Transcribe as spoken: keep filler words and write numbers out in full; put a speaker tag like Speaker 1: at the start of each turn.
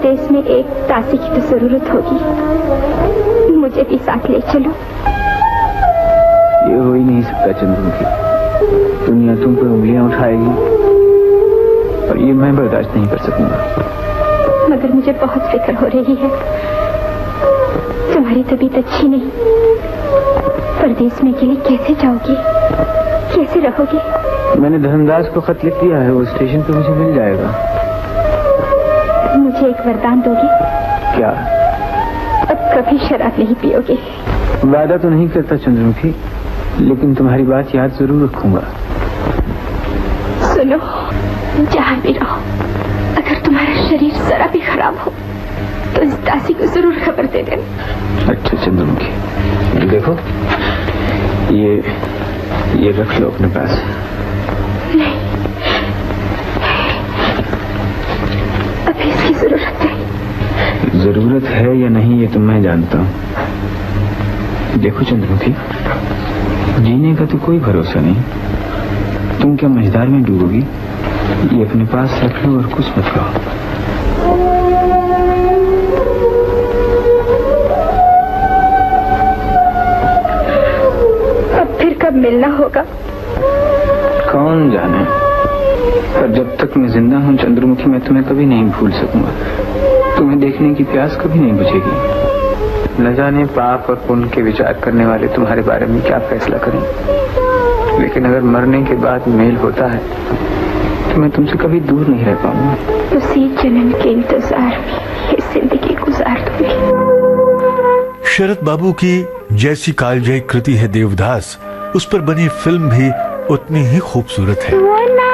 Speaker 1: परदेश में एक दासी की तो जरूरत होगी, मुझे भी साथ ले चलो।
Speaker 2: ये हो ही नहीं सकता चंद्रमुखी, दुनिया तुम पर उंगलियां उठाएगी और ये मैं बर्दाश्त नहीं कर सकूंगा।
Speaker 1: मगर मुझे बहुत फिक्र हो रही है, तुम्हारी तबीयत अच्छी नहीं, परदेश में अकेले कैसे जाओगी, कैसे रहोगी?
Speaker 2: मैंने धर्मदास को खत लिख दिया है, वो स्टेशन पे मुझे मिल जाएगा।
Speaker 1: मुझे एक वरदान दोगी?
Speaker 2: क्या?
Speaker 1: अब कभी शराब नहीं पियोगे।
Speaker 2: वादा तो नहीं करता चंद्रमुखी, लेकिन तुम्हारी बात याद जरूर रखूंगा।
Speaker 1: सुनो, जहाँ भी रहो, अगर तुम्हारा शरीर जरा भी खराब हो तो इस दासी को जरूर खबर दे देना।
Speaker 2: अच्छा चंद्रमुखी, देखो ये ये रख लो अपने पास।
Speaker 1: नहीं, अभी इसकी जरूरत नहीं।
Speaker 2: जरूरत है या नहीं ये तो मैं जानता हूँ। देखो चंद्रमुखी, जीने का तो कोई भरोसा नहीं, तुम क्या मझधार में डूबोगी? ये अपने पास रख लो और कुछ मत कहो।
Speaker 1: अब फिर कब मिलना होगा?
Speaker 2: कौन जाने, पर जब तक मैं जिंदा हूँ चंद्रमुखी, मैं तुम्हें कभी नहीं भूल सकूंगा। तुम्हें देखने की प्यास कभी नहीं बुझेगी। न जाने पाप और पुण्य के विचार करने वाले तुम्हारे बारे में क्या फैसला करें, लेकिन अगर मरने के बाद मेल होता है तो मैं तुमसे कभी दूर नहीं रह पाऊंगा।
Speaker 1: उसी जन्म के इंतजार में ये जिंदगी गुजार दूंगी।
Speaker 3: शरद बाबू की जैसी कालजयी कृति है देवदास, उस पर बनी फिल्म भी उतनी ही खूबसूरत है।